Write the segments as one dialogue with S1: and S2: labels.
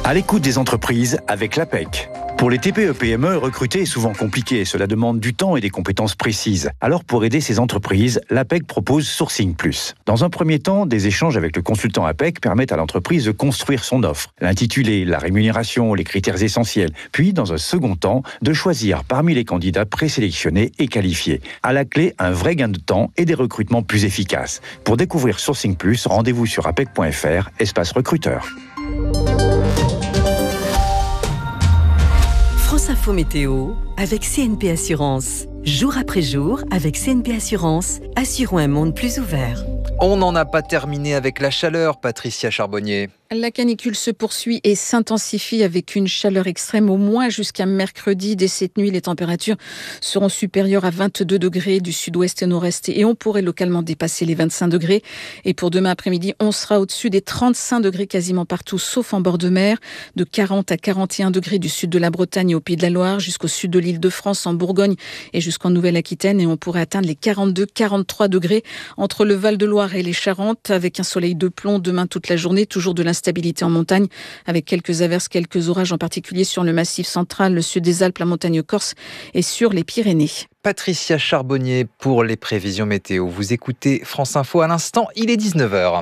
S1: À l'écoute des entreprises avec l'APEC. Pour les TPE-PME, recruter est souvent compliqué. Cela demande du temps et des compétences précises. Alors pour aider ces entreprises, l'APEC propose Sourcing Plus. Dans un premier temps, des échanges avec le consultant APEC permettent à l'entreprise de construire son offre. L'intitulé, la rémunération, les critères essentiels. Puis, dans un second temps, de choisir parmi les candidats présélectionnés et qualifiés. À la clé, un vrai gain de temps et des recrutements plus efficaces. Pour découvrir Sourcing Plus, rendez-vous sur apec.fr, espace recruteur.
S2: France Info Météo avec CNP Assurance. Jour après jour, avec CNP Assurance, assurons un monde plus ouvert.
S3: On n'en a pas terminé avec la chaleur, Patricia Charbonnier.
S4: La canicule se poursuit et s'intensifie avec une chaleur extrême au moins jusqu'à mercredi. Dès cette nuit, les températures seront supérieures à 22 degrés du sud-ouest et nord-est et on pourrait localement dépasser les 25 degrés. Et pour demain après-midi, on sera au-dessus des 35 degrés quasiment partout, sauf en bord de mer, de 40 à 41 degrés du sud de la Bretagne et au Pays de la Loire, jusqu'au sud de l'Île-de-France, en Bourgogne et jusqu'en Nouvelle-Aquitaine. Et on pourrait atteindre les 42-43 degrés entre le Val-de-Loire et les Charentes, avec un soleil de plomb demain toute la journée, toujours de l'instabilité en montagne, avec quelques averses, quelques orages, en particulier sur le Massif central, le sud des Alpes, la montagne corse et sur les Pyrénées.
S3: Patricia Charbonnier pour les prévisions météo. Vous écoutez France Info à l'instant, il est 19h.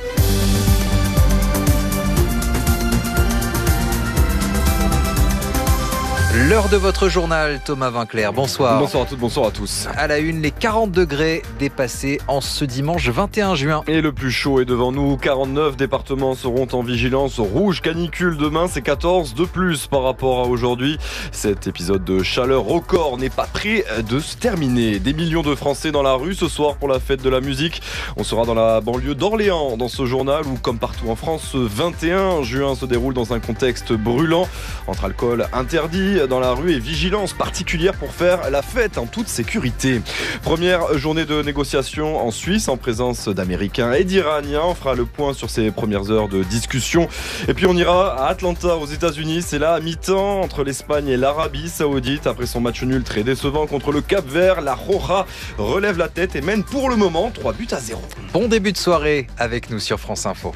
S3: L'heure de votre journal, Thomas Vinclair, bonsoir.
S5: Bonsoir à toutes, bonsoir à tous.
S3: À la une, les 40 degrés dépassés en ce dimanche 21 juin.
S5: Et le plus chaud est devant nous, 49 départements seront en vigilance rouge canicule demain, c'est 14 de plus par rapport à aujourd'hui. Cet épisode de chaleur record n'est pas prêt de se terminer. Des millions de Français dans la rue ce soir pour la fête de la musique. On sera dans la banlieue d'Orléans dans ce journal où, comme partout en France, ce 21 juin se déroule dans un contexte brûlant, entre alcool interdit dans la rue et vigilance particulière pour faire la fête en toute sécurité. Première journée de négociation en Suisse en présence d'Américains et d'Iraniens. On fera le point sur ces premières heures de discussion. Et puis on ira à Atlanta aux États-Unis. C'est là à mi-temps entre l'Espagne et l'Arabie Saoudite. Après son match nul très décevant contre le Cap-Vert, la Roja relève la tête et mène pour le moment 3-0.
S3: Bon début de soirée avec nous sur France Info.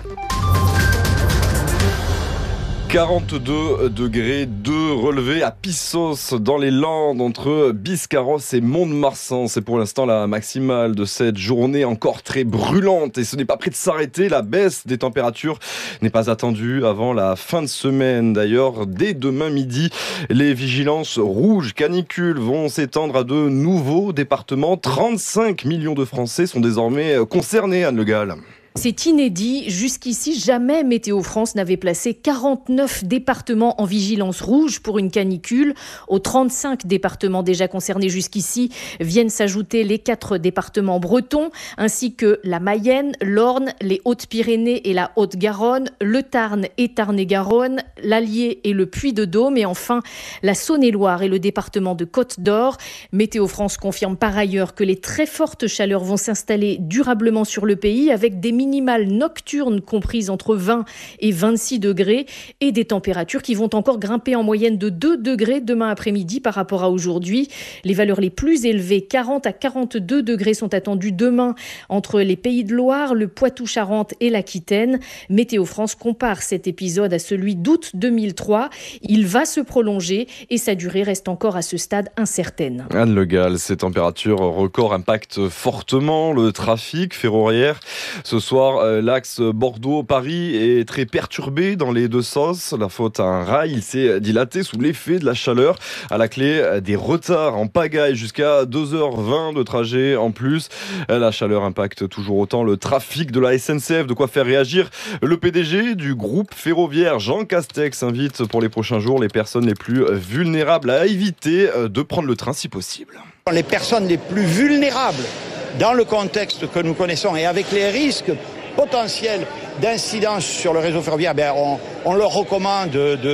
S5: 42 degrés de relevé à Pissos dans les Landes entre Biscarrosse et Mont-de-Marsan. C'est pour l'instant la maximale de cette journée encore très brûlante et ce n'est pas prêt de s'arrêter. La baisse des températures n'est pas attendue avant la fin de semaine. D'ailleurs, dès demain midi, les vigilances rouges canicules vont s'étendre à de nouveaux départements. 35 millions de Français sont désormais concernés, Anne Le Gall.
S6: C'est inédit. Jusqu'ici, jamais Météo France n'avait placé 49 départements en vigilance rouge pour une canicule. Aux 35 départements déjà concernés jusqu'ici viennent s'ajouter les 4 départements bretons, ainsi que la Mayenne, l'Orne, les Hautes-Pyrénées et la Haute-Garonne, le Tarn et Tarn-et-Garonne, l'Allier et le Puy-de-Dôme, et enfin la Saône-et-Loire et le département de Côte-d'Or. Météo France confirme par ailleurs que les très fortes chaleurs vont s'installer durablement sur le pays, avec des minimales nocturnes comprises entre 20 et 26 degrés et des températures qui vont encore grimper en moyenne de 2 degrés demain après-midi par rapport à aujourd'hui. Les valeurs les plus élevées, 40 à 42 degrés, sont attendues demain entre les Pays de Loire, le Poitou-Charentes et l'Aquitaine. Météo France compare cet épisode à celui d'août 2003. Il va se prolonger et sa durée reste encore à ce stade incertaine.
S5: Anne Le Gall, ces températures records impactent fortement le trafic ferroviaire. Ce soir, l'axe Bordeaux-Paris est très perturbé dans les deux sens. La faute à un rail, il s'est dilaté sous l'effet de la chaleur. À la clé, des retards en pagaille jusqu'à 2h20 de trajet en plus. La chaleur impacte toujours autant le trafic de la SNCF. De quoi faire réagir le PDG du groupe ferroviaire, Jean Castex, invite pour les prochains jours les personnes les plus vulnérables à éviter de prendre le train si possible.
S7: Les personnes les plus vulnérables dans le contexte que nous connaissons et avec les risques potentiels d'incidence sur le réseau ferroviaire, on leur recommande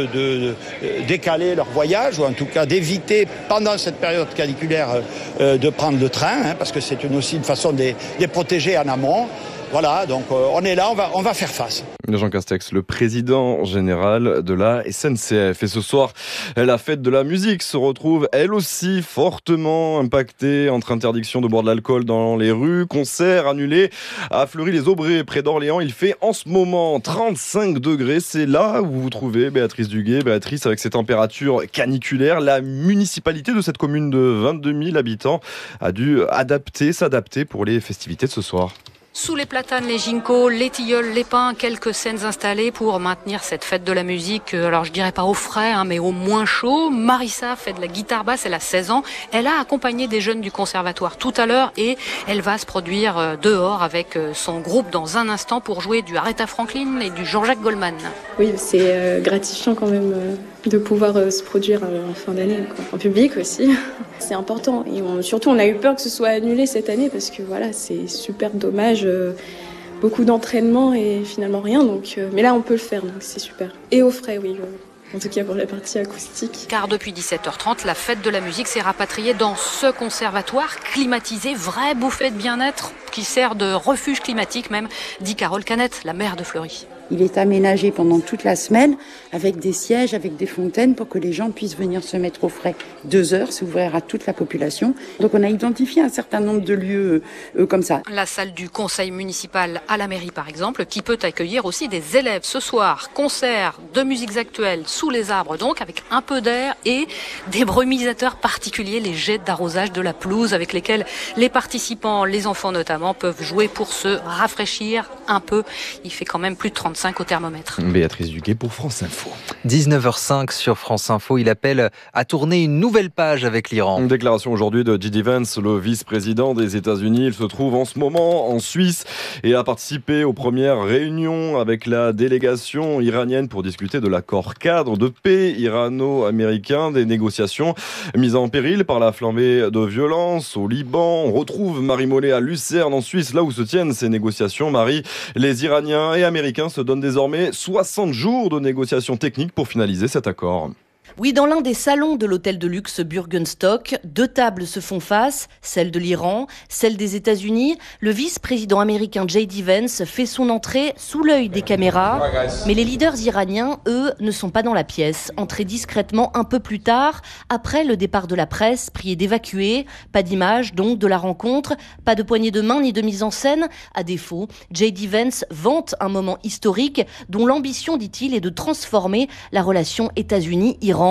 S7: de décaler leur voyage, ou en tout cas d'éviter pendant cette période caniculaire de prendre le train, parce que c'est aussi une façon de les protéger en amont. Voilà, donc on est là, on va faire face.
S5: Jean Castex, le président général de la SNCF. Et ce soir, la fête de la musique se retrouve elle aussi fortement impactée entre interdiction de boire de l'alcool dans les rues, concerts annulés à Fleury-les-Aubrais, près d'Orléans. Il fait en ce moment 35 degrés. C'est là où vous vous trouvez, Béatrice Duguay. Béatrice, avec ces températures caniculaires, la municipalité de cette commune de 22 000 habitants a dû s'adapter pour les festivités de ce soir.
S8: Sous les platanes, les ginkgos, les tilleuls, les pins, quelques scènes installées pour maintenir cette fête de la musique, alors je dirais pas au frais, mais au moins chaud. Marissa fait de la guitare basse, elle a 16 ans. Elle a accompagné des jeunes du conservatoire tout à l'heure et elle va se produire dehors avec son groupe dans un instant pour jouer du Aretha Franklin et du Jean-Jacques Goldman.
S9: Oui, c'est gratifiant quand même de pouvoir se produire en fin d'année, en public aussi. C'est important et surtout on a eu peur que ce soit annulé cette année parce que voilà, c'est super dommage. Beaucoup d'entraînement et finalement rien. Donc, mais là, on peut le faire, donc c'est super. Et au frais, oui. En tout cas pour la partie acoustique.
S8: Car depuis 17h30, la fête de la musique s'est rapatriée dans ce conservatoire climatisé, vraie bouffée de bien-être qui sert de refuge climatique même, dit Carole Canette, la maire de Fleury.
S10: Il est aménagé pendant toute la semaine avec des sièges, avec des fontaines pour que les gens puissent venir se mettre au frais. 2 heures, c'est ouvert à toute la population. Donc on a identifié un certain nombre de lieux comme ça.
S8: La salle du conseil municipal à la mairie par exemple, qui peut accueillir aussi des élèves ce soir. Concert de musiques actuelles sous les arbres donc, avec un peu d'air et des brumisateurs particuliers, les jets d'arrosage de la pelouse avec lesquels les participants, les enfants notamment, peuvent jouer pour se rafraîchir un peu. Il fait quand même plus de 35 au thermomètre.
S5: Béatrice Duguay pour France Info.
S3: 19h05 sur France Info, il appelle à tourner une nouvelle page avec l'Iran.
S5: Une déclaration aujourd'hui de J.D. Vance, le vice-président des États-Unis. Il se trouve en ce moment en Suisse et a participé aux premières réunions avec la délégation iranienne pour discuter de l'accord cadre de paix irano-américain, des négociations mises en péril par la flambée de violence au Liban. On retrouve Marie Mollet à Lucerne en Suisse, là où se tiennent ces négociations. Marie, les Iraniens et Américains se donnent désormais 60 jours de négociations techniques pour finaliser cet accord.
S11: Oui, dans l'un des salons de l'hôtel de luxe Bürgenstock, 2 tables se font face, celle de l'Iran, celle des États-Unis. Le vice-président américain J.D. Vance fait son entrée sous l'œil des caméras. Mais les leaders iraniens, eux, ne sont pas dans la pièce. Entrés discrètement un peu plus tard, après le départ de la presse, priés d'évacuer. Pas d'image, donc, de la rencontre. Pas de poignée de main ni de mise en scène. À défaut, J.D. Vance vante un moment historique dont l'ambition, dit-il, est de transformer la relation États-Unis-Iran.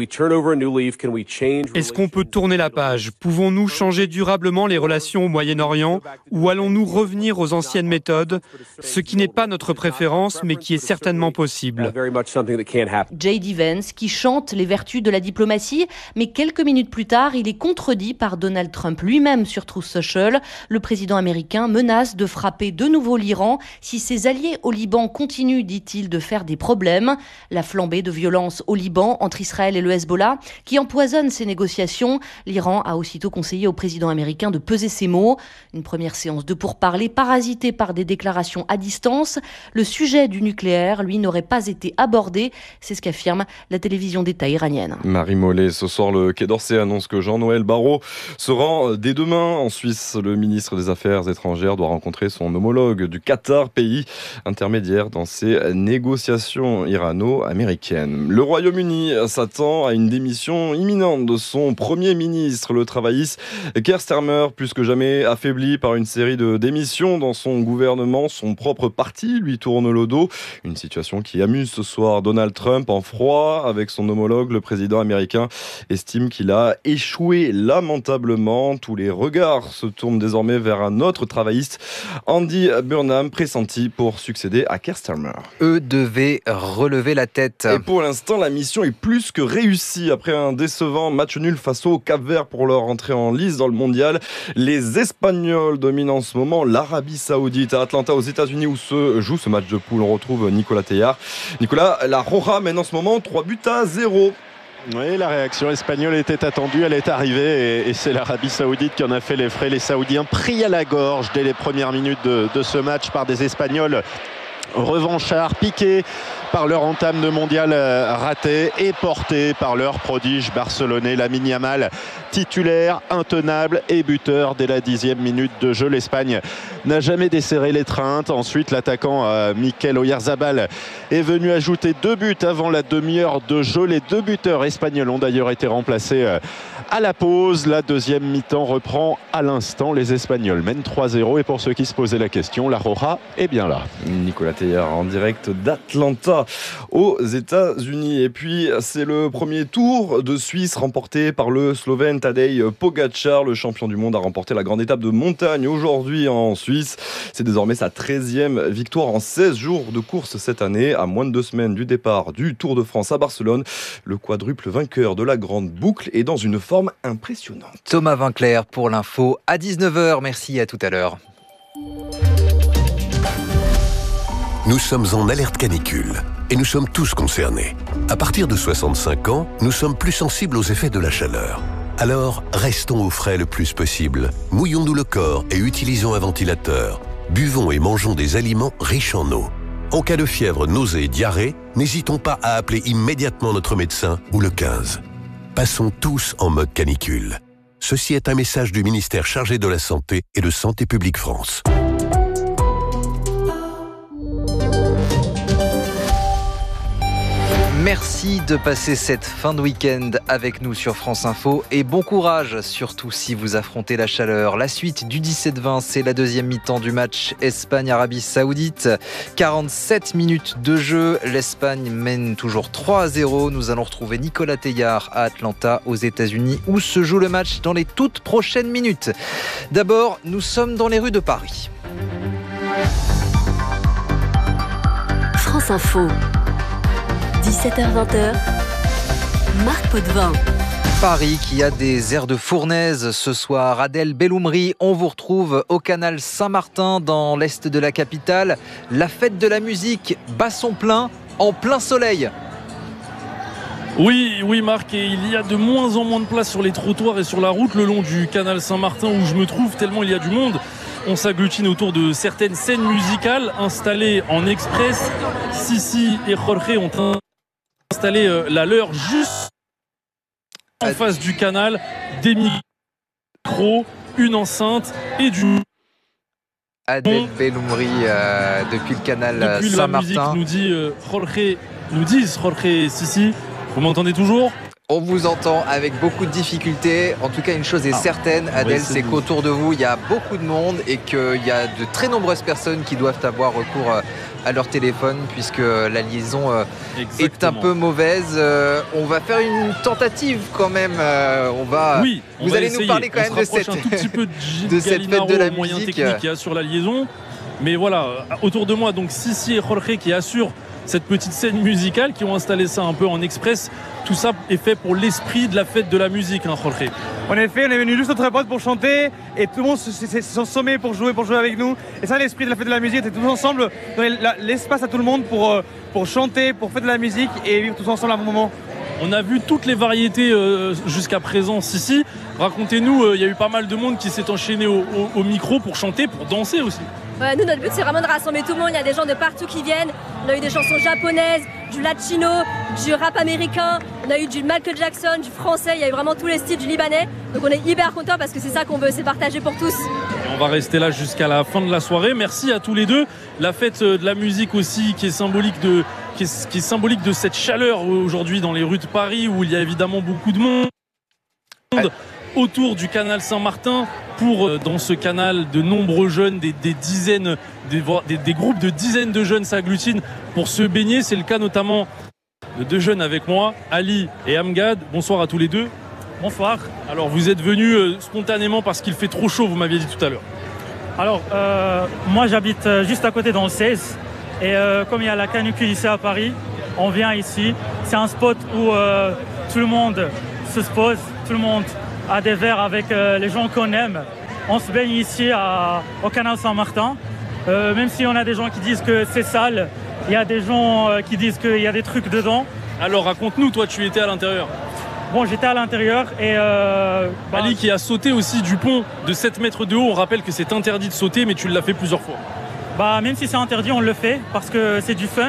S12: Est-ce qu'on peut tourner la page? Pouvons-nous changer durablement les relations au Moyen-Orient ou allons-nous revenir aux anciennes méthodes? Ce qui n'est pas notre préférence, mais qui est certainement possible.
S11: J.D. Vance qui chante les vertus de la diplomatie, mais quelques minutes plus tard, il est contredit par Donald Trump lui-même sur Truth Social. Le président américain menace de frapper de nouveau l'Iran si ses alliés au Liban continuent, dit-il, de faire des problèmes. La flambée de violence au Liban entre Israël et le Hezbollah, qui empoisonne ces négociations. L'Iran a aussitôt conseillé au président américain de peser ses mots. Une première séance de pourparlers parasitée par des déclarations à distance. Le sujet du nucléaire, lui, n'aurait pas été abordé. C'est ce qu'affirme la télévision d'État iranienne.
S5: Marie Mollet, ce soir, le Quai d'Orsay annonce que Jean-Noël Barrot se rend dès demain en Suisse. Le ministre des Affaires étrangères doit rencontrer son homologue du Qatar, pays intermédiaire dans ces négociations irano-américaines. Le Royaume-Uni s'attend à une démission imminente de son Premier ministre, le travailliste Keir Starmer, plus que jamais affaibli par une série de démissions dans son gouvernement. Son propre parti lui tourne le dos. Une situation qui amuse ce soir Donald Trump en froid avec son homologue. Le président américain estime qu'il a échoué lamentablement. Tous les regards se tournent désormais vers un autre travailliste, Andy Burnham, pressenti pour succéder à Keir Starmer.
S3: Eux devaient relever la tête.
S5: Et pour l'instant, la mission est plus que réussi. Après un décevant match nul face au Cap-Vert pour leur entrée en lice dans le mondial, les Espagnols dominent en ce moment l'Arabie Saoudite à Atlanta aux États-Unis où se joue ce match de poule. On retrouve Nicolas Teillard. Nicolas, la Roja mène en ce moment 3-0.
S13: Oui, la réaction espagnole était attendue, elle est arrivée et c'est l'Arabie Saoudite qui en a fait les frais. Les Saoudiens pris à la gorge dès les premières minutes de ce match par des Espagnols revanchards, piqués par leur entame de mondial ratée et portés par leur prodige barcelonais Lamine Yamal, titulaire, intenable et buteur dès la 10e minute de jeu. L'Espagne n'a jamais desserré l'étreinte. Ensuite, l'attaquant Mikel Oyarzabal est venu ajouter 2 buts avant la demi-heure de jeu. Les 2 buteurs espagnols ont d'ailleurs été remplacés à la pause. La deuxième mi-temps reprend à l'instant. Les Espagnols mènent 3-0 et pour ceux qui se posaient la question, la Roja est bien là.
S5: Nicolas Teillard en direct d'Atlanta aux États-Unis. Et puis c'est le premier tour de Suisse remporté par le Slovène Tadej Pogačar. Le champion du monde a remporté la grande étape de montagne aujourd'hui en Suisse. C'est désormais sa 13e victoire en 16 jours de course cette année. À moins de 2 semaines du départ du Tour de France à Barcelone, le quadruple vainqueur de la grande boucle est dans une forme impressionnante.
S3: Thomas Vinclair pour l'info à 19h. Merci, à tout à l'heure.
S14: Nous sommes en alerte canicule et nous sommes tous concernés. À partir de 65 ans, nous sommes plus sensibles aux effets de la chaleur. Alors, restons au frais le plus possible. Mouillons-nous le corps et utilisons un ventilateur. Buvons et mangeons des aliments riches en eau. En cas de fièvre, nausée et diarrhée, n'hésitons pas à appeler immédiatement notre médecin ou le 15. Passons tous en mode canicule. Ceci est un message du ministère chargé de la Santé et de Santé publique France.
S3: Merci de passer cette fin de week-end avec nous sur France Info et bon courage, surtout si vous affrontez la chaleur. La suite du 17-20, c'est la deuxième mi-temps du match Espagne-Arabie Saoudite. 47 minutes de jeu, l'Espagne mène toujours 3-0. Nous allons retrouver Nicolas Teillard à Atlanta, aux États-Unis, où se joue le match dans les toutes prochaines minutes. D'abord, nous sommes dans les rues de Paris.
S2: France Info. 17h-20h, Marc Potvin.
S3: Paris qui a des airs de fournaise ce soir. Adèle Belloumri, on vous retrouve au canal Saint-Martin dans l'est de la capitale. La fête de la musique bat son plein en plein soleil.
S15: Oui Marc, et il y a de moins en moins de place sur les trottoirs et sur la route le long du canal Saint-Martin où je me trouve tellement il y a du monde. On s'agglutine autour de certaines scènes musicales installées en express. Sissi et Jorge ont installé la leur juste en face du canal, des micros, une enceinte et du...
S3: Adèle Belloumri depuis le canal Saint-Martin.
S15: Depuis nous disent Jorge et Sissi. Vous m'entendez toujours ?
S3: On vous entend avec beaucoup de difficultés. En tout cas, une chose est certaine, Adèle, c'est qu'autour de vous, il y a beaucoup de monde et qu'il y a de très nombreuses personnes qui doivent avoir recours à leur téléphone puisque la liaison est un peu mauvaise. On va faire une tentative quand même. Vous allez nous parler quand même de cette fête de la
S15: moyen
S3: musique.
S15: Technique qu'il y a sur la liaison. Mais voilà, autour de moi, donc Sissi et Jorge qui assurent cette petite scène musicale, qui ont installé ça un peu en express. Tout ça est fait pour l'esprit de la fête de la musique, hein, Jorge.
S16: En effet, on est venu juste entre potes pour chanter et tout le monde s'est sommé pour jouer avec nous. Et ça, l'esprit de la fête de la musique, c'est tous ensemble, donner l'espace à tout le monde pour chanter, pour faire de la musique et vivre tous ensemble un bon moment.
S15: On a vu toutes les variétés jusqu'à présent. Sissi, racontez-nous, il y a eu pas mal de monde qui s'est enchaîné au micro pour chanter, pour danser aussi.
S17: Nous, notre but, c'est vraiment de rassembler tout le monde. Il y a des gens de partout qui viennent. On a eu des chansons japonaises, du latino, du rap américain. On a eu du Michael Jackson, du français. Il y a eu vraiment tous les styles, du libanais. Donc on est hyper contents parce que c'est ça qu'on veut, c'est partager pour tous.
S15: Et on va rester là jusqu'à la fin de la soirée. Merci à tous les deux. La fête de la musique aussi qui est symbolique de cette chaleur aujourd'hui dans les rues de Paris où il y a évidemment beaucoup de monde. Autour du canal Saint-Martin, dans ce canal, de nombreux jeunes, des groupes de dizaines de jeunes s'agglutinent pour se baigner. C'est le cas notamment de 2 jeunes avec moi, Ali et Amgad. Bonsoir à tous les deux.
S18: Bonsoir.
S15: Alors vous êtes venus spontanément parce qu'il fait trop chaud, vous m'aviez dit tout à l'heure.
S18: Alors moi j'habite juste à côté dans le 16 et comme il y a la canicule ici à Paris, on vient ici. C'est un spot où tout le monde se pose, tout le monde a des verres avec les gens qu'on aime. On se baigne ici au canal Saint-Martin. Même si on a des gens qui disent que c'est sale, il y a des gens qui disent qu'il y a des trucs dedans.
S15: Alors raconte-nous, toi tu étais à l'intérieur.
S18: Bon, j'étais à l'intérieur et...
S15: Ali qui a sauté aussi du pont de 7 mètres de haut. On rappelle que c'est interdit de sauter, mais tu l'as fait plusieurs fois.
S18: Même si c'est interdit, on le fait parce que c'est du fun.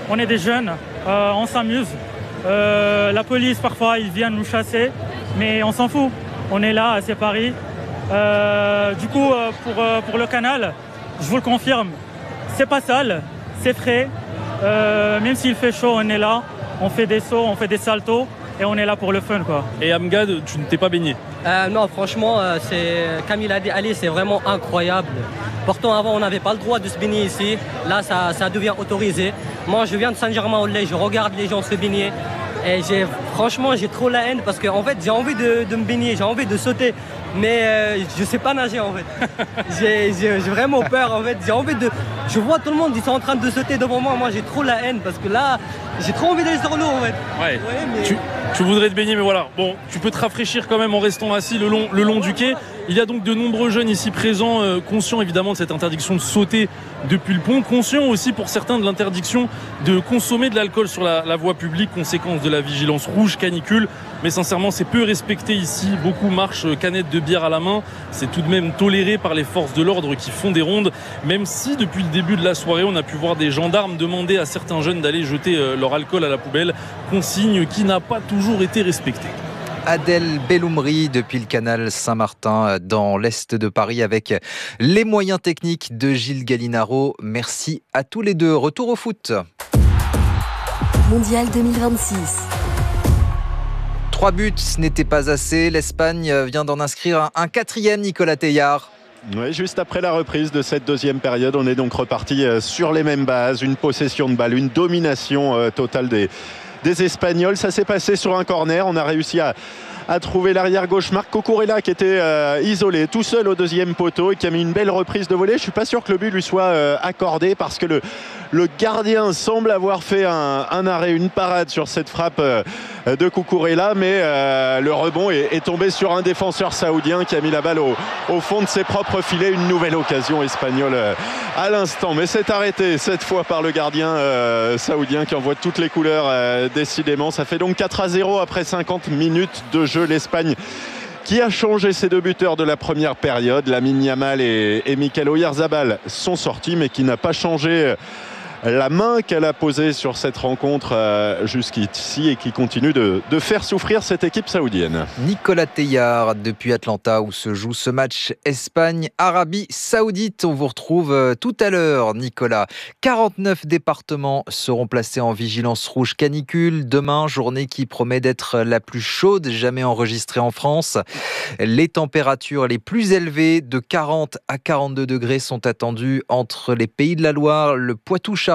S18: on est des jeunes, on s'amuse. La police, parfois, ils viennent nous chasser, mais on s'en fout. On est là, c'est Paris. Du coup, pour le canal, je vous le confirme, c'est pas sale, c'est frais. Même s'il fait chaud, on est là, on fait des sauts, on fait des saltos et on est là pour le fun, quoi.
S15: Et Amgad, tu ne t'es pas baigné?
S19: Non, franchement, comme il a dit Ali, c'est vraiment incroyable. Pourtant, avant, on n'avait pas le droit de se baigner ici. Là, ça devient autorisé. Moi, je viens de Saint-Germain-en-Laye, je regarde les gens se baigner. Et franchement, j'ai trop la haine parce que en fait, j'ai envie de me baigner, j'ai envie de sauter. Mais je sais pas nager en fait. J'ai vraiment peur en fait. J'ai envie de. Je vois tout le monde, ils sont en train de sauter devant moi. Moi, j'ai trop la haine parce que là, j'ai trop envie d'aller sur l'eau en fait.
S15: Ouais. Mais... Tu voudrais te baigner, mais voilà. Bon, tu peux te rafraîchir quand même en restant assis le long du quai. Il y a donc de nombreux jeunes ici présents, conscients évidemment de cette interdiction de sauter depuis le pont, conscients aussi pour certains de l'interdiction de consommer de l'alcool sur la voie publique, conséquence de la vigilance rouge canicule. Mais sincèrement, c'est peu respecté ici. Beaucoup marchent canettes de bière à la main. C'est tout de même toléré par les forces de l'ordre qui font des rondes, même si depuis le début de la soirée, on a pu voir des gendarmes demander à certains jeunes d'aller jeter leur alcool à la poubelle, consigne qui n'a pas toujours été respectée.
S3: Adèle Belloumri depuis le canal Saint-Martin dans l'est de Paris avec les moyens techniques de Gilles Gallinaro. Merci à tous les deux. Retour au foot.
S2: Mondial 2026.
S3: 3 buts, ce n'était pas assez. L'Espagne vient d'en inscrire un 4e, Nicolas Teillard.
S13: Oui, juste après la reprise de cette deuxième période, on est donc reparti sur les mêmes bases. Une possession de balle, une domination totale des Espagnols. Ça s'est passé sur un corner. On a réussi à trouver l'arrière gauche Marc Cucurella qui était isolé tout seul au deuxième poteau et qui a mis une belle reprise de volée. Je suis pas sûr que le but lui soit accordé parce que le gardien semble avoir fait un arrêt, une parade sur cette frappe de Cucurella, mais le rebond est tombé sur un défenseur saoudien qui a mis la balle au fond de ses propres filets. Une nouvelle occasion espagnole à l'instant, mais c'est arrêté cette fois par le gardien saoudien qui envoie toutes les couleurs décidément. Ça fait donc 4-0 après 50 minutes de jeu. L'Espagne qui a changé ses deux buteurs de la première période, Lamine Yamal et Mikel Oyarzabal sont sortis, mais qui n'a pas changé la main qu'elle a posée sur cette rencontre jusqu'ici et qui continue de faire souffrir cette équipe saoudienne.
S3: Nicolas Teillard depuis Atlanta où se joue ce match Espagne-Arabie Saoudite. On vous retrouve tout à l'heure, Nicolas. 49 départements seront placés en vigilance rouge canicule. Demain, journée qui promet d'être la plus chaude jamais enregistrée en France. Les températures les plus élevées de 40 à 42 degrés sont attendues entre les Pays de la Loire, le Poitou-Charentes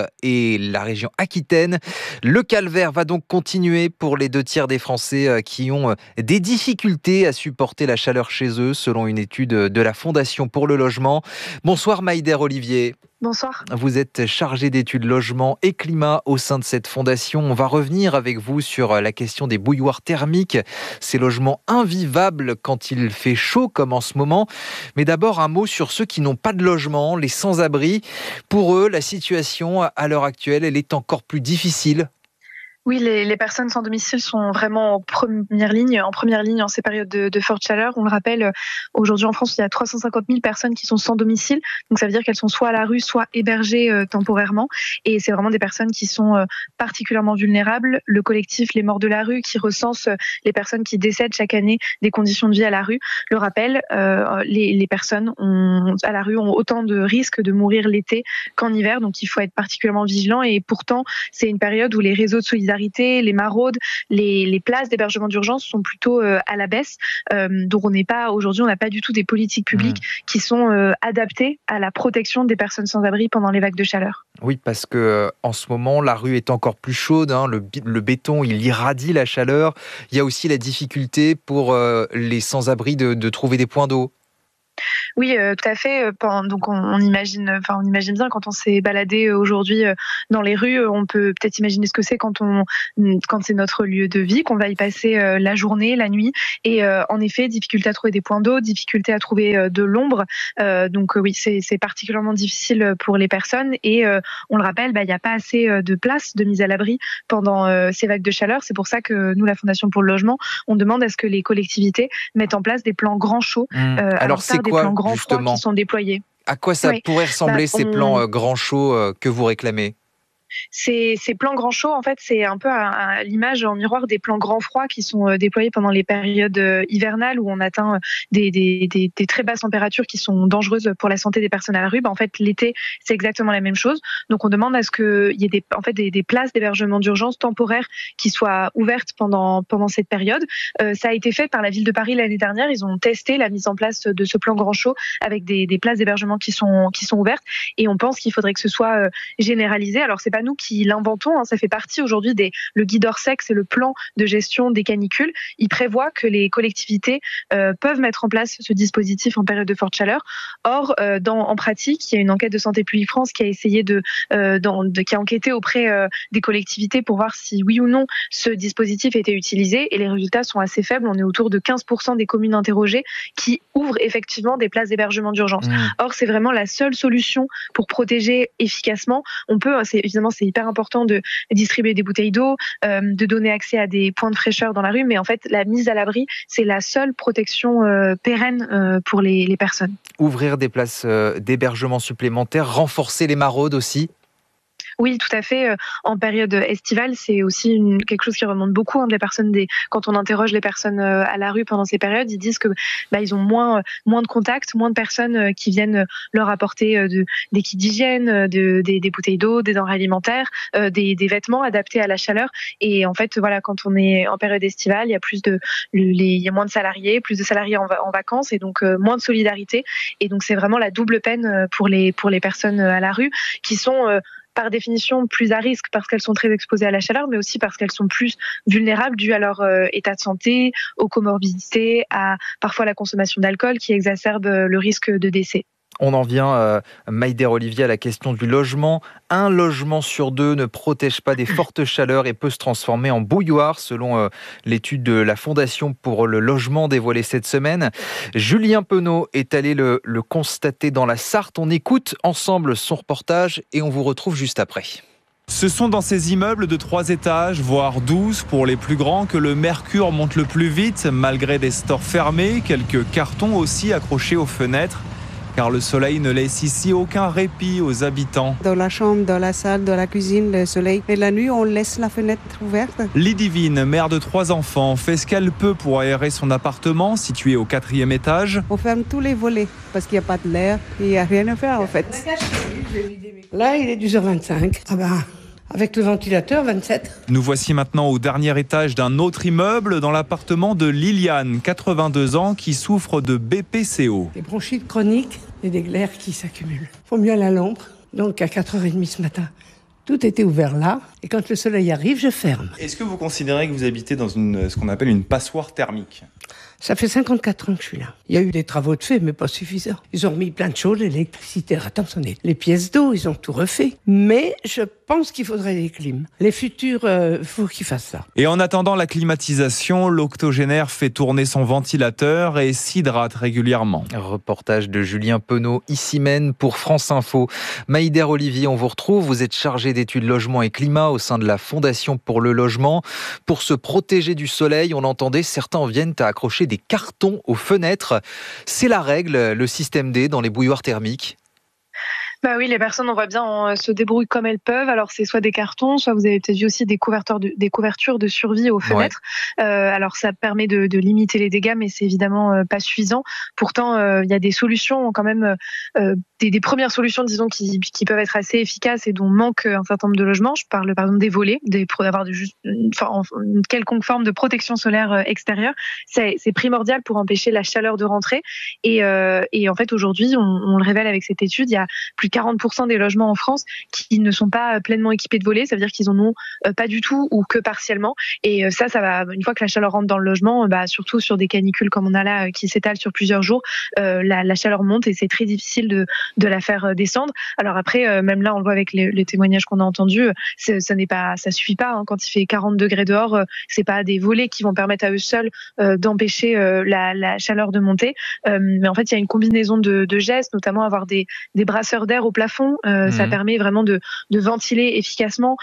S3: et la région Aquitaine. Le calvaire va donc continuer pour les 2 tiers des Français qui ont des difficultés à supporter la chaleur chez eux, selon une étude de la Fondation pour le logement. Bonsoir Maïder Olivier.
S20: Bonsoir.
S3: Vous êtes chargé d'études logement et climat au sein de cette fondation. On va revenir avec vous sur la question des bouilloires thermiques, ces logements invivables quand il fait chaud comme en ce moment. Mais d'abord un mot sur ceux qui n'ont pas de logement, les sans-abri. Pour eux, la situation à l'heure actuelle, elle est encore plus difficile.
S20: Oui, les personnes sans domicile sont vraiment en première ligne en ces périodes de forte chaleur. On le rappelle, aujourd'hui en France, il y a 350 000 personnes qui sont sans domicile. Donc ça veut dire qu'elles sont soit à la rue, soit hébergées temporairement. Et c'est vraiment des personnes qui sont particulièrement vulnérables. Le collectif Les Morts de la rue qui recense les personnes qui décèdent chaque année des conditions de vie à la rue le rappelle. Les personnes à la rue ont autant de risques de mourir l'été qu'en hiver. Donc il faut être particulièrement vigilant. Et pourtant, c'est une période où les réseaux de solidarité, les maraudes, les places d'hébergement d'urgence sont plutôt à la baisse. Donc aujourd'hui, on n'a pas du tout des politiques publiques qui sont adaptées à la protection des personnes sans abri pendant les vagues de chaleur.
S3: Oui, parce que en ce moment, la rue est encore plus chaude. Le béton, il irradie la chaleur. Il y a aussi la difficulté pour les sans-abri de trouver des points d'eau.
S20: Oui, tout à fait. Donc on imagine bien quand on s'est baladé aujourd'hui dans les rues, on peut peut-être imaginer ce que c'est quand c'est notre lieu de vie, qu'on va y passer la journée, la nuit. Et en effet, difficulté à trouver des points d'eau, difficulté à trouver de l'ombre. Donc oui, c'est particulièrement difficile pour les personnes. Et on le rappelle, il n'y a pas assez de places de mise à l'abri pendant ces vagues de chaleur. C'est pour ça que nous, la Fondation pour le logement, on demande à ce que les collectivités mettent en place des plans grand chaud.
S3: Alors c'est quoi
S20: justement qui sont déployés.
S3: À quoi ça pourrait ressembler ces plans grand chaud que vous réclamez ?
S20: Ces plans grand chaud, en fait, c'est un peu à l'image en miroir des plans grand froid qui sont déployés pendant les périodes hivernales où on atteint des très basses températures qui sont dangereuses pour la santé des personnes à la rue. En fait, l'été, c'est exactement la même chose. Donc, on demande à ce qu'il y ait des places d'hébergement d'urgence temporaires qui soient ouvertes pendant cette période. Ça a été fait par la ville de Paris l'année dernière. Ils ont testé la mise en place de ce plan grand chaud avec des places d'hébergement qui sont ouvertes. Et on pense qu'il faudrait que ce soit généralisé. Alors, c'est pas nous qui l'inventons, hein, ça fait partie aujourd'hui le guide Orsec, c'est le plan de gestion des canicules. Il prévoit que les collectivités peuvent mettre en place ce dispositif en période de forte chaleur. Or, en pratique, il y a une enquête de Santé publique France qui a essayé qui a enquêté auprès des collectivités pour voir si oui ou non ce dispositif était utilisé, et les résultats sont assez faibles. On est autour de 15% des communes interrogées qui ouvrent effectivement des places d'hébergement d'urgence. Or, c'est vraiment la seule solution pour protéger efficacement. Évidemment, c'est hyper important de distribuer des bouteilles d'eau, de donner accès à des points de fraîcheur dans la rue, mais en fait, la mise à l'abri, c'est la seule protection pérenne pour les personnes.
S3: Ouvrir des places d'hébergement supplémentaires, renforcer les maraudes aussi.
S20: Oui, tout à fait. En période estivale, c'est aussi quelque chose qui remonte beaucoup. Des personnes, quand on interroge les personnes à la rue pendant ces périodes, ils disent que ils ont moins de contacts, moins de personnes qui viennent leur apporter des kits d'hygiène, des bouteilles d'eau, des denrées alimentaires, des vêtements adaptés à la chaleur. Et en fait, voilà, quand on est en période estivale, il y a moins de salariés, plus de salariés en vacances, et donc moins de solidarité. Et donc c'est vraiment la double peine pour les personnes à la rue qui sont par définition plus à risque parce qu'elles sont très exposées à la chaleur, mais aussi parce qu'elles sont plus vulnérables dû à leur état de santé, aux comorbidités, à parfois la consommation d'alcool qui exacerbe le risque de décès.
S3: On en vient, Maïder Olivier, à la question du logement. Un logement sur deux ne protège pas des fortes chaleurs et peut se transformer en bouilloire, selon l'étude de la Fondation pour le logement dévoilée cette semaine. Julien Penaud est allé le constater dans la Sarthe. On écoute ensemble son reportage et on vous retrouve juste après.
S21: Ce sont dans ces immeubles de 3 étages, voire 12 pour les plus grands, que le mercure monte le plus vite, malgré des stores fermés, quelques cartons aussi accrochés aux fenêtres. Car le soleil ne laisse ici aucun répit aux habitants.
S22: Dans la chambre, dans la salle, dans la cuisine, le soleil. Et la nuit, on laisse la fenêtre ouverte.
S21: Lidivine, mère de 3 enfants, fait ce qu'elle peut pour aérer son appartement, situé au 4e étage.
S22: On ferme tous les volets, parce qu'il n'y a pas de l'air. Il n'y a rien à faire, en fait. Là, il est 10h25. Avec le ventilateur, 27.
S21: Nous voici maintenant au dernier étage d'un autre immeuble, dans l'appartement de Liliane, 82 ans, qui souffre de BPCO.
S22: Des bronchites chroniques et des glaires qui s'accumulent. Faut mieux à la l'ombre. Donc à 4h30 ce matin, tout était ouvert là. Et quand le soleil arrive, je ferme.
S21: Est-ce que vous considérez que vous habitez dans ce qu'on appelle une passoire thermique ?
S22: Ça fait 54 ans que je suis là. Il y a eu des travaux de fait, mais pas suffisants. Ils ont remis plein de choses, l'électricité, attendez, les pièces d'eau, ils ont tout refait. Mais je pense qu'il faudrait des clims. Les futurs, faut qu'ils fassent ça.
S21: Et en attendant la climatisation, l'octogénaire fait tourner son ventilateur et s'hydrate régulièrement.
S3: Reportage de Julien Penaud, ici même pour France Info. Maïder Olivier, on vous retrouve. Vous êtes chargé d'études logement et climat au sein de la Fondation pour le logement. Pour se protéger du soleil, on l'entendait, certains en viennent à accrocher des cartons aux fenêtres. C'est la règle, le système D dans les bouilloires thermiques.
S20: Oui, les personnes, on voit bien, se débrouillent comme elles peuvent. Alors, c'est soit des cartons, soit vous avez peut-être vu aussi des couvertures de survie aux fenêtres. Ouais. Alors, ça permet de limiter les dégâts, mais c'est évidemment pas suffisant. Pourtant, il y a des solutions quand même, des premières solutions, disons, qui peuvent être assez efficaces et dont manque un certain nombre de logements. Je parle par exemple des volets, d'avoir une quelconque forme de protection solaire extérieure. C'est primordial pour empêcher la chaleur de rentrer. Et en fait, aujourd'hui, on le révèle avec cette étude, il y a plus de 40% des logements en France qui ne sont pas pleinement équipés de volets, ça veut dire qu'ils en ont pas du tout ou que partiellement. Et ça va, une fois que la chaleur rentre dans le logement, surtout sur des canicules comme on a là qui s'étalent sur plusieurs jours, la chaleur monte et c'est très difficile de la faire descendre. Alors après, même là, on le voit avec les témoignages qu'on a entendus, ça suffit pas. Quand il fait 40 degrés dehors, c'est pas des volets qui vont permettre à eux seuls d'empêcher la chaleur de monter. Mais en fait, il y a une combinaison de gestes, notamment avoir des brasseurs d'air lumière au plafond, ça permet vraiment de ventiler efficacement.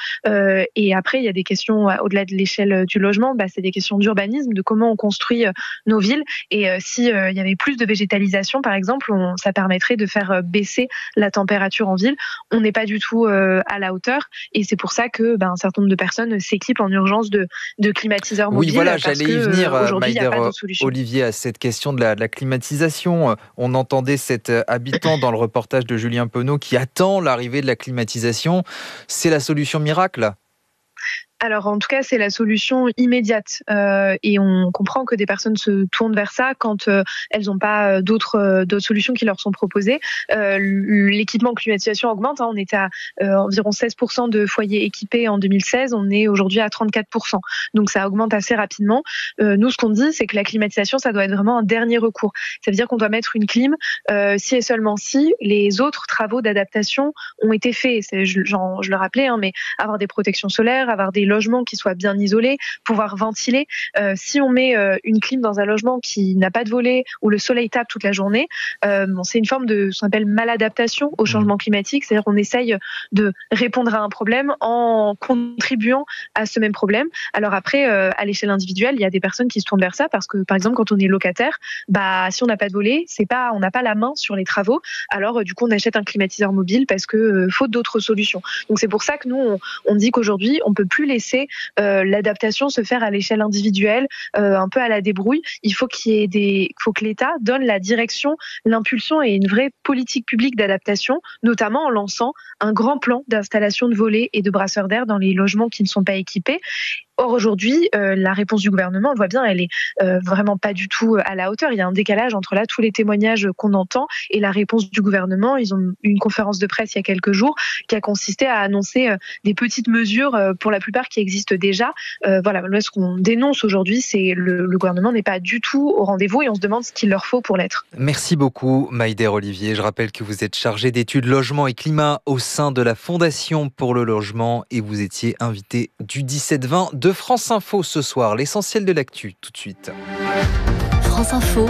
S20: Et après, il y a des questions au-delà de l'échelle du logement, c'est des questions d'urbanisme, de comment on construit nos villes. Et si il y avait plus de végétalisation, par exemple, ça permettrait de faire baisser la température en ville. On n'est pas du tout à la hauteur, et c'est pour ça que un certain nombre de personnes s'équipent en urgence de climatiseurs mobiles.
S3: Oui, voilà, j'allais y venir, Maïder
S20: Olivier,
S3: à cette question de la climatisation. On entendait cet habitant dans le reportage de Julien Penaud qui attend l'arrivée de la climatisation. C'est la solution miracle ?
S20: Alors en tout cas, c'est la solution immédiate et on comprend que des personnes se tournent vers ça quand elles n'ont pas d'autres solutions qui leur sont proposées. L'équipement climatisation augmente, on était à environ 16% de foyers équipés en 2016, on est aujourd'hui à 34%. Donc ça augmente assez rapidement. Nous, ce qu'on dit, c'est que la climatisation, ça doit être vraiment un dernier recours. Ça veut dire qu'on doit mettre une clim si et seulement si les autres travaux d'adaptation ont été faits. Je le rappelais, mais avoir des protections solaires, avoir des logements qui soient bien isolés, pouvoir ventiler. Si on met une clim dans un logement qui n'a pas de volet, où le soleil tape toute la journée, c'est une forme de ce qu'on appelle maladaptation au changement climatique, c'est-à-dire qu'on essaye de répondre à un problème en contribuant à ce même problème. Alors après, à l'échelle individuelle, il y a des personnes qui se tournent vers ça parce que, par exemple, quand on est locataire, si on n'a pas de volet, on n'a pas la main sur les travaux, alors du coup on achète un climatiseur mobile parce que faute d'autres solutions. Donc c'est pour ça que nous, on dit qu'aujourd'hui, on peut plus laisser l'adaptation se faire à l'échelle individuelle, un peu à la débrouille. Il faut faut que l'État donne la direction, l'impulsion et une vraie politique publique d'adaptation, notamment en lançant un grand plan d'installation de volets et de brasseurs d'air dans les logements qui ne sont pas équipés. Or, aujourd'hui, la réponse du gouvernement, on le voit bien, elle est vraiment pas du tout à la hauteur. Il y a un décalage entre tous les témoignages qu'on entend et la réponse du gouvernement. Ils ont eu une conférence de presse il y a quelques jours qui a consisté à annoncer des petites mesures, pour la plupart qui existent déjà. Voilà, ce qu'on dénonce aujourd'hui, c'est le gouvernement n'est pas du tout au rendez-vous et on se demande ce qu'il leur faut pour l'être.
S3: Merci beaucoup, Maïder Olivier. Je rappelle que vous êtes chargée d'études logement et climat au sein de la Fondation pour le logement et vous étiez invité du 17-20 de France Info ce soir. L'essentiel de l'actu, tout de suite.
S2: France Info.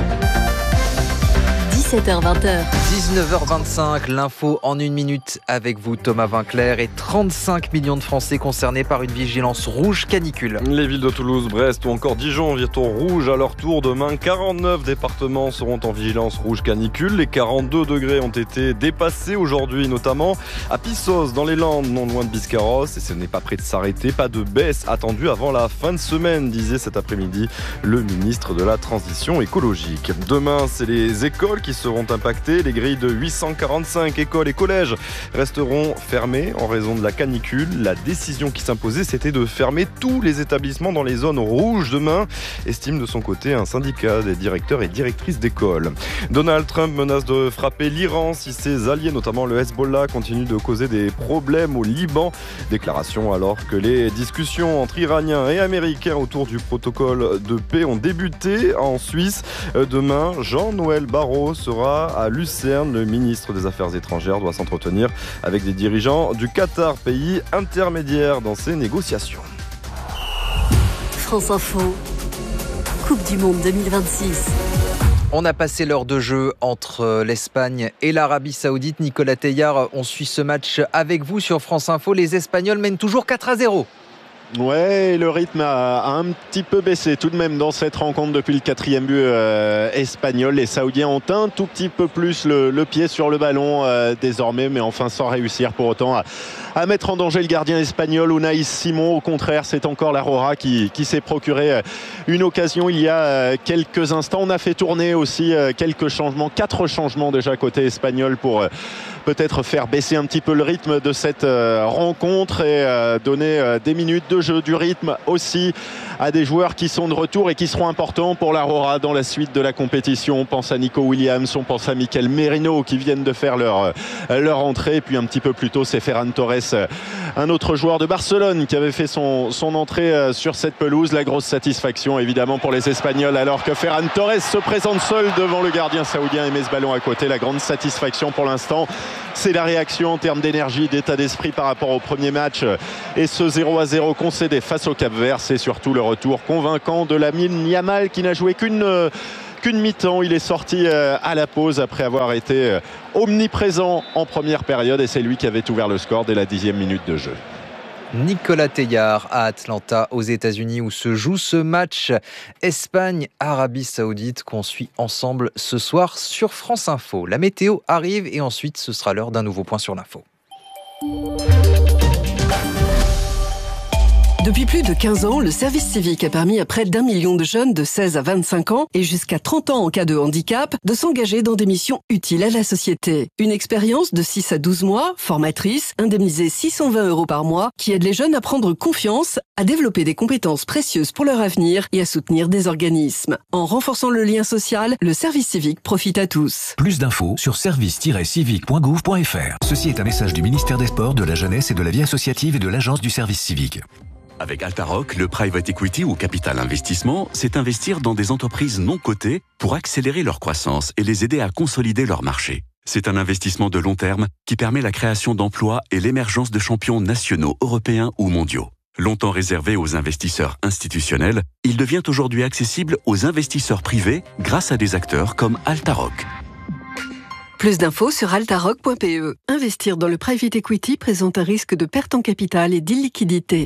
S2: 17h-20h.
S3: 19h25, l'info en une minute avec vous Thomas Vinclair et 35 millions de Français concernés par une vigilance rouge canicule.
S5: Les villes de Toulouse, Brest ou encore Dijon viront rouge à leur tour demain. 49 départements seront en vigilance rouge canicule. Les 42 degrés ont été dépassés aujourd'hui, notamment à Pissos dans les Landes, non loin de Biscarrosse. Et ce n'est pas prêt de s'arrêter. Pas de baisse attendue avant la fin de semaine, disait cet après-midi le ministre de la Transition écologique. Demain, c'est les écoles qui seront impactés. Les grilles de 845 écoles et collèges resteront fermées en raison de la canicule. La décision qui s'imposait, c'était de fermer tous les établissements dans les zones rouges demain, estime de son côté un syndicat des directeurs et directrices d'école. Donald Trump menace de frapper l'Iran si ses alliés, notamment le Hezbollah, continuent de causer des problèmes au Liban. Déclaration alors que les discussions entre Iraniens et Américains autour du protocole de paix ont débuté en Suisse. Demain, Jean-Noël Barrot sera à Lucerne. Le ministre des Affaires étrangères doit s'entretenir avec des dirigeants du Qatar, pays intermédiaire dans ces négociations.
S2: France Info, Coupe du Monde 2026.
S3: On a passé l'heure de jeu entre l'Espagne et l'Arabie Saoudite. Nicolas Teillard, on suit ce match avec vous sur France Info. Les Espagnols mènent toujours 4-0.
S13: Ouais, le rythme a un petit peu baissé tout de même dans cette rencontre depuis le 4e but espagnol. Les Saoudiens ont un tout petit peu plus le pied sur le ballon désormais, mais enfin sans réussir pour autant à mettre en danger le gardien espagnol Unai Simon. Au contraire, c'est encore la Rora qui s'est procuré une occasion il y a quelques instants. On a fait tourner aussi quelques changements, 4 changements déjà côté espagnol pour peut-être faire baisser un petit peu le rythme de cette rencontre et donner des minutes de jeu, du rythme aussi à des joueurs qui sont de retour et qui seront importants pour la Rora dans la suite de la compétition. On pense à Nico Williams, on pense à Mikel Merino qui viennent de faire leur entrée. Et puis un petit peu plus tôt, c'est Ferran Torres, un autre joueur de Barcelone qui avait fait son entrée sur cette pelouse. La grosse satisfaction évidemment pour les Espagnols alors que Ferran Torres se présente seul devant le gardien saoudien et met ce ballon à côté. La grande satisfaction pour l'instant, c'est la réaction en termes d'énergie, d'état d'esprit par rapport au premier match et ce 0-0 concédé face au Cap-Vert. C'est surtout le retour convaincant de Lamine Yamal qui n'a joué qu'une qu'une mi-temps. Il est sorti à la pause après avoir été omniprésent en première période et c'est lui qui avait ouvert le score dès la 10e minute de jeu.
S3: Nicolas Teilhard à Atlanta aux États-Unis où se joue ce match Espagne-Arabie Saoudite qu'on suit ensemble ce soir sur France Info. La météo arrive et ensuite ce sera l'heure d'un nouveau point sur l'info.
S2: Depuis plus de 15 ans, le service civique a permis à près d'1 million de jeunes de 16 à 25 ans et jusqu'à 30 ans en cas de handicap de s'engager dans des missions utiles à la société. Une expérience de 6 à 12 mois, formatrice, indemnisée 620 € par mois, qui aide les jeunes à prendre confiance, à développer des compétences précieuses pour leur avenir et à soutenir des organismes. En renforçant le lien social, le service civique profite à tous.
S1: Plus d'infos sur service-civique.gouv.fr. Ceci est un message du ministère des Sports, de la Jeunesse et de la Vie associative et de l'Agence du service civique.
S4: Avec Altaroc, le private equity ou capital investissement, c'est investir dans des entreprises non cotées pour accélérer leur croissance et les aider à consolider leur marché. C'est un investissement de long terme qui permet la création d'emplois et l'émergence de champions nationaux, européens ou mondiaux. Longtemps réservé aux investisseurs institutionnels, il devient aujourd'hui accessible aux investisseurs privés grâce à des acteurs comme Altaroc.
S2: Plus d'infos sur altaroc.pe. Investir dans le private equity présente un risque de perte en capital et d'illiquidité.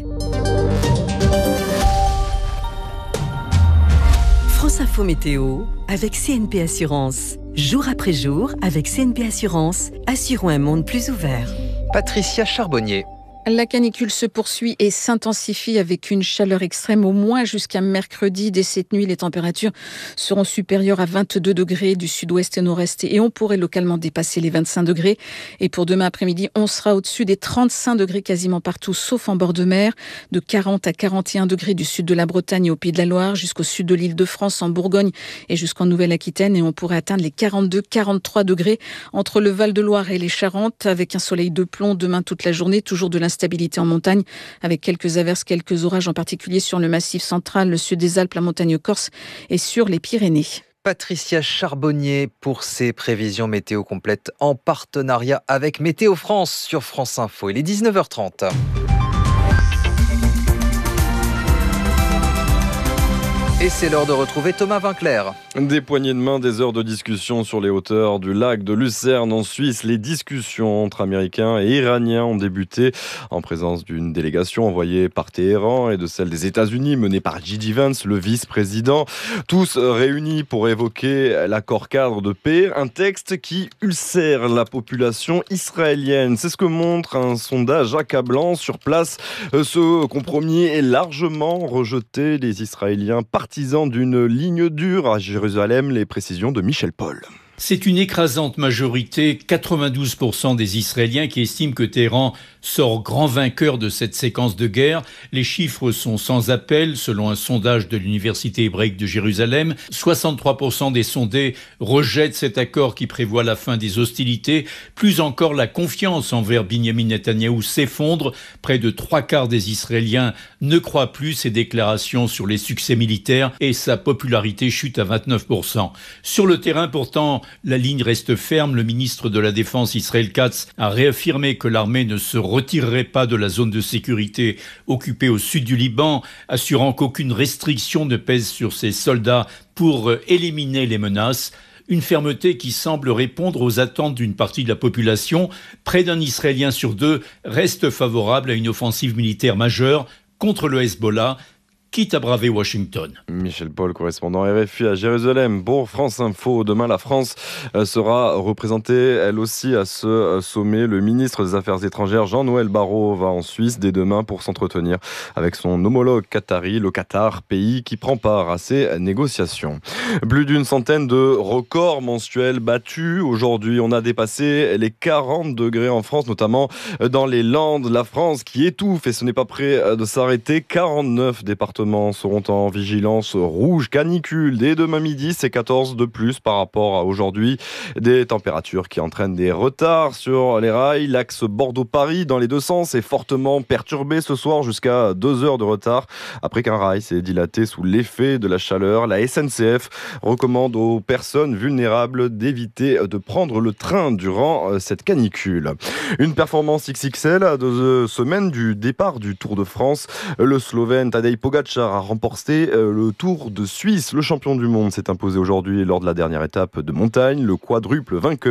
S2: France Info Météo avec CNP Assurance. Jour après jour, avec CNP Assurance, assurons un monde plus ouvert.
S3: Patricia Charbonnier.
S23: La canicule se poursuit et s'intensifie avec une chaleur extrême au moins jusqu'à mercredi. Dès cette nuit, les températures seront supérieures à 22 degrés du sud-ouest et nord-est et on pourrait localement dépasser les 25 degrés. Et pour demain après-midi, on sera au-dessus des 35 degrés quasiment partout, sauf en bord de mer, de 40 à 41 degrés du sud de la Bretagne et au Pays de la Loire, jusqu'au sud de l'Île-de-France, en Bourgogne et jusqu'en Nouvelle-Aquitaine. Et on pourrait atteindre les 42-43 degrés entre le Val-de-Loire et les Charentes, avec un soleil de plomb demain toute la journée, toujours de l'instabilité en montagne, avec quelques averses, quelques orages, en particulier sur le Massif central, le sud des Alpes, la montagne corse et sur les Pyrénées.
S3: Patricia Charbonnier pour ses prévisions météo complètes en partenariat avec Météo France sur France Info. Il est 19h30. Et c'est l'heure de retrouver Thomas Vinclair.
S5: Des poignées de main, des heures de discussion sur les hauteurs du lac de Lucerne en Suisse. Les discussions entre Américains et Iraniens ont débuté en présence d'une délégation envoyée par Téhéran et de celle des États-Unis menée par J.D. Vance, le vice-président. Tous réunis pour évoquer l'accord cadre de paix, un texte qui ulcère la population israélienne. C'est ce que montre un sondage accablant sur place. Ce compromis est largement rejeté. Les Israéliens partisans d'une ligne dure à Jérusalem, les précisions de Michel Paul.
S24: C'est une écrasante majorité, 92% des Israéliens qui estiment que Téhéran sort grand vainqueur de cette séquence de guerre. Les chiffres sont sans appel. Selon un sondage de l'Université hébraïque de Jérusalem, 63% des sondés rejettent cet accord qui prévoit la fin des hostilités. Plus encore, la confiance envers Binyamin Netanyahou s'effondre. Près de 3/4 des Israéliens ne croient plus ses déclarations sur les succès militaires et sa popularité chute à 29%. Sur le terrain, pourtant, la ligne reste ferme. Le ministre de la Défense, Israël Katz, a réaffirmé que l'armée ne se retirerait pas de la zone de sécurité occupée au sud du Liban, assurant qu'aucune restriction ne pèse sur ses soldats pour éliminer les menaces. Une fermeté qui semble répondre aux attentes d'une partie de la population. Près d'un Israélien sur deux reste favorable à une offensive militaire majeure contre le Hezbollah, quitte à braver Washington.
S5: Michel Paul, correspondant RFI à Jérusalem pour France Info. Demain, la France sera représentée, elle aussi, à ce sommet. Le ministre des Affaires étrangères, Jean-Noël Barrot, va en Suisse dès demain pour s'entretenir avec son homologue qatari, le Qatar, pays qui prend part à ces négociations. Plus d'une centaine de records mensuels battus. Aujourd'hui, on a dépassé les 40 degrés en France, notamment dans les Landes. La France qui étouffe et ce n'est pas prêt de s'arrêter. 49 départements seront en vigilance rouge canicule dès demain midi, c'est 14 de plus par rapport à aujourd'hui. Des températures qui entraînent des retards sur les rails. L'axe Bordeaux-Paris dans les deux sens est fortement perturbé ce soir, jusqu'à 2 heures de retard après qu'un rail s'est dilaté sous l'effet de la chaleur. La SNCF recommande aux personnes vulnérables d'éviter de prendre le train durant cette canicule. Une performance XXL à 2 semaines du départ du Tour de France. Le Slovène Tadej Pogačar Pogačar a remporté le Tour de Suisse. Le champion du monde s'est imposé aujourd'hui lors de la dernière étape de montagne. Le quadruple vainqueur